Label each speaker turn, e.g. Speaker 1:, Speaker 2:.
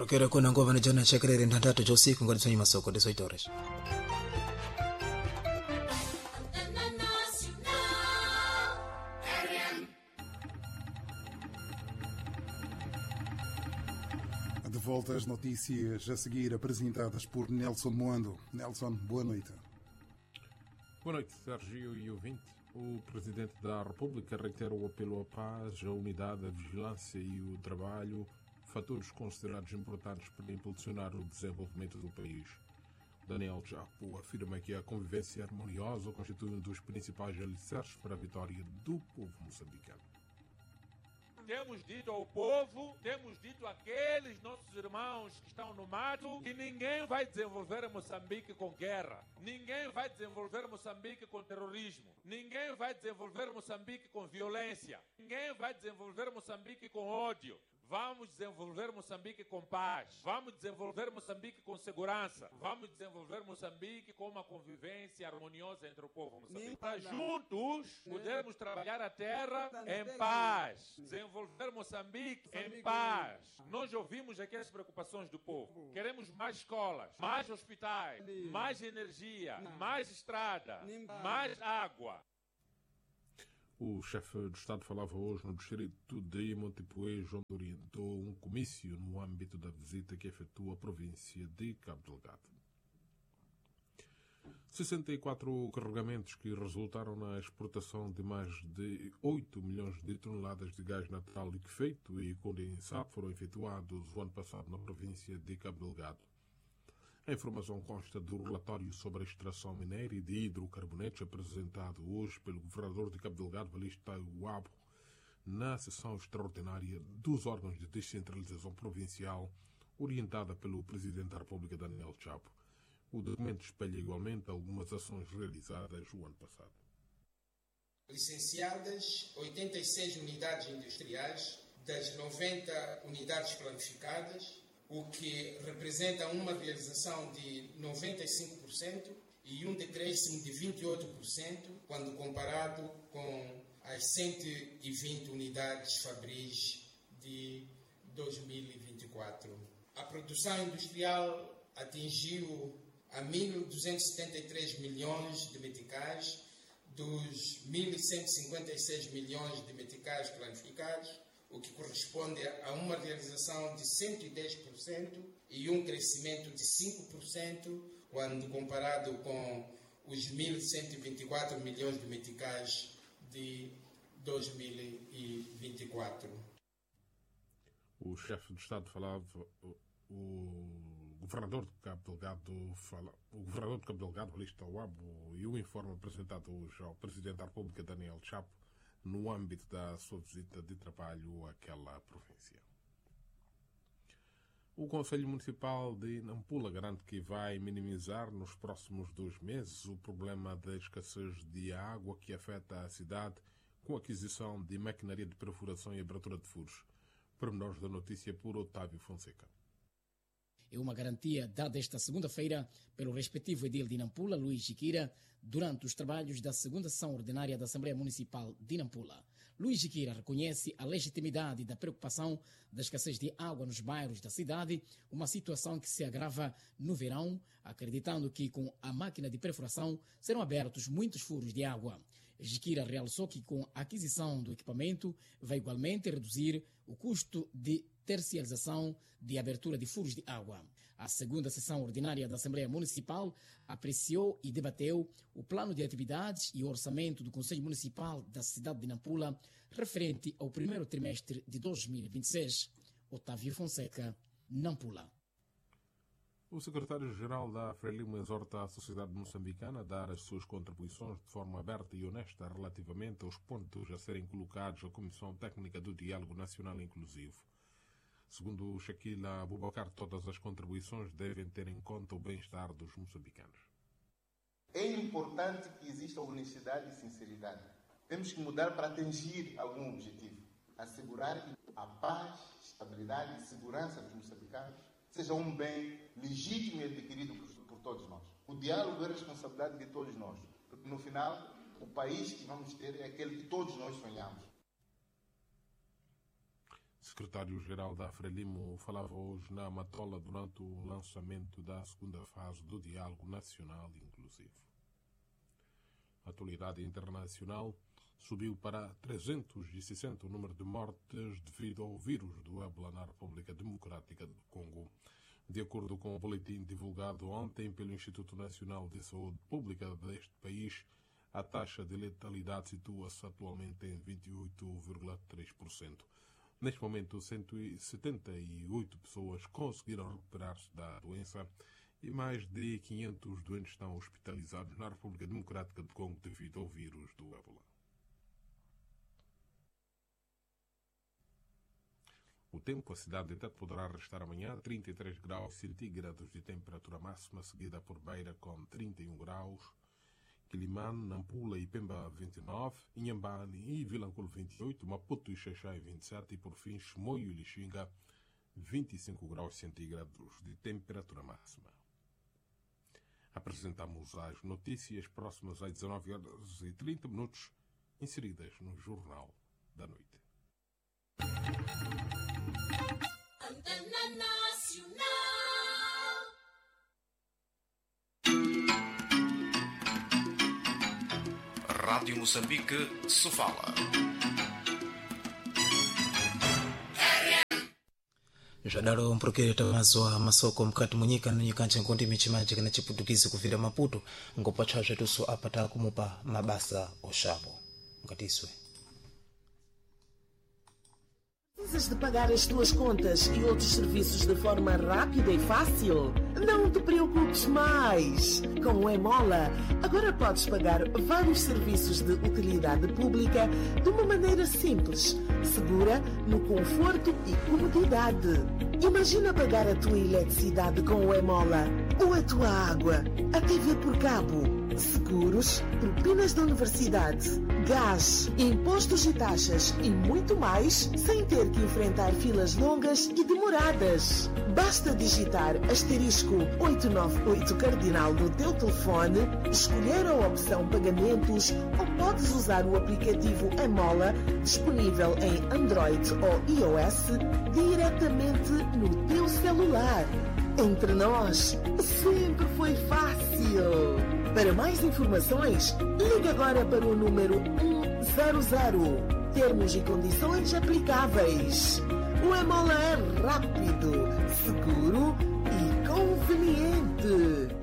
Speaker 1: Corokera kuna ngova na jana chakrere ntandatu cha usiku ngati sonyi masoko 18 horas.
Speaker 2: De volta às notícias a seguir apresentadas por Nelson Moando. Nelson, boa noite.
Speaker 3: Boa noite, Sérgio e ouvinte. O Presidente da República reitera o apelo à paz, à unidade, à vigilância e o trabalho, fatores considerados importantes para impulsionar o desenvolvimento do país. Daniel Chapo afirma que a convivência harmoniosa constitui um dos principais alicerces para a vitória do povo moçambicano.
Speaker 4: Temos dito ao povo, temos dito àqueles nossos irmãos que estão no mato, que ninguém vai desenvolver Moçambique com guerra, ninguém vai desenvolver Moçambique com terrorismo, ninguém vai desenvolver Moçambique com violência, ninguém vai desenvolver Moçambique com ódio. Vamos desenvolver Moçambique com paz. Vamos desenvolver Moçambique com segurança. Vamos desenvolver Moçambique com uma convivência harmoniosa entre o povo moçambicano. Para juntos podermos trabalhar a terra em paz. Desenvolver Moçambique em paz. Nós ouvimos aqui as preocupações do povo. Queremos mais escolas, mais hospitais, mais energia, mais estrada, mais água.
Speaker 3: O chefe do Estado falava hoje no distrito de Montepuez, onde orientou um comício no âmbito da visita que efetua à província de Cabo Delgado. 64 carregamentos que resultaram na exportação de mais de 8 milhões de toneladas de gás natural liquefeito e condensado foram efetuados o ano passado na província de Cabo Delgado. A informação consta do relatório sobre a extração minéria de hidrocarbonetos apresentado hoje pelo governador de Cabo Delgado, Valista Uabo, na sessão extraordinária dos órgãos de descentralização provincial, orientada pelo Presidente da República, Daniel Chapo. O documento espelha igualmente algumas ações realizadas o ano passado.
Speaker 5: Licenciadas 86 unidades industriais das 90 unidades planificadas, o que representa uma realização de 95% e um decréscimo de 28% quando comparado com as 120 unidades fabris de 2024. A produção industrial atingiu a 1.273 milhões de meticais, dos 1.156 milhões de meticais planificados, o que corresponde a uma realização de 110% e um crescimento de 5% quando comparado com os 1.124 milhões de meticais de 2024.
Speaker 3: O chefe do Estado falava, o governador de Cabo Delgado, Valista Uabo, e o informe apresentado hoje ao Presidente da República, Daniel Chapo, no âmbito da sua visita de trabalho àquela província. O Conselho Municipal de Nampula garante que vai minimizar nos próximos 2 meses o problema da escassez de água que afeta a cidade com a aquisição de maquinaria de perfuração e abertura de furos. Pormenores da notícia por Otávio Fonseca.
Speaker 6: É uma garantia dada esta segunda-feira pelo respectivo edil de Nampula, Luís Jiquira, durante os trabalhos da segunda sessão ordinária da Assembleia Municipal de Nampula. Luís Jiquira reconhece a legitimidade da preocupação da escassez de água nos bairros da cidade, uma situação que se agrava no verão, acreditando que com a máquina de perfuração serão abertos muitos furos de água. Jiquira realçou que com a aquisição do equipamento vai igualmente reduzir o custo de terciarização de abertura de furos de água. A segunda sessão ordinária da Assembleia Municipal apreciou e debateu o plano de atividades e o orçamento do Conselho Municipal da cidade de Nampula referente ao primeiro trimestre de 2026. Otávio Fonseca, Nampula.
Speaker 3: O secretário-geral da Frelimo exorta a sociedade moçambicana a dar as suas contribuições de forma aberta e honesta relativamente aos pontos a serem colocados à Comissão Técnica do Diálogo Nacional Inclusivo. Segundo Shaquila Abubakar, todas as contribuições devem ter em conta o bem-estar dos moçambicanos.
Speaker 7: É importante que exista honestidade e sinceridade. Temos que mudar para atingir algum objetivo. Assegurar que a paz, estabilidade e segurança dos moçambicanos seja um bem legítimo e adquirido por todos nós. O diálogo é responsabilidade de todos nós, porque no final o país que vamos ter é aquele que todos nós sonhamos.
Speaker 3: secretário-geral da Frelimo falava hoje na Matola durante o lançamento da segunda fase do Diálogo Nacional Inclusivo. A atualidade internacional subiu para 360 o número de mortes devido ao vírus do ébola na República Democrática do Congo. De acordo com o boletim divulgado ontem pelo Instituto Nacional de Saúde Pública deste país, a taxa de letalidade situa-se atualmente em 28,3%. Neste momento, 178 pessoas conseguiram recuperar-se da doença e mais de 500 doentes estão hospitalizados na República Democrática do Congo devido ao vírus do ébola. O tempo, a cidade de Tete poderá restar amanhã 33 graus centígrados de temperatura máxima, seguida por Beira com 31 graus, Quilimane, Nampula e Pemba 29, Inhambane e Vilanculo 28, Maputo e Xaixai 27 e por fim Chimoio e Lixinga 25 graus centígrados de temperatura máxima. Apresentamos as notícias próximas às 19h30, inseridas no Jornal da Noite.
Speaker 8: Antena Nacional.
Speaker 9: Rádio Moçambique se fala.
Speaker 1: Jadaro mpurukireta mazwa masoko mkati munyika nanyikanje nkondi michimaji kana chiputukizi kuvira Maputo ngopa chacha tuso apata kumupa mabasa oshapo ngatiswe.
Speaker 10: Precisas de pagar as tuas contas e outros serviços de forma rápida e fácil? Não te preocupes mais! Com o Emola, agora podes pagar vários serviços de utilidade pública de uma maneira simples, segura, no conforto e comodidade. Imagina pagar a tua eletricidade com o Emola, ou a tua água, a TV por cabo, seguros, propinas da universidade, gás, impostos e taxas e muito mais, sem ter que enfrentar filas longas e demoradas. Basta digitar *898 cardinal no teu telefone, escolher a opção pagamentos ou podes usar o aplicativo Emola, disponível em Android ou iOS, diretamente no teu celular. Entre nós, sempre foi fácil. Para mais informações, ligue agora para o número 100. Termos e condições aplicáveis. O Emola é rápido, seguro e conveniente.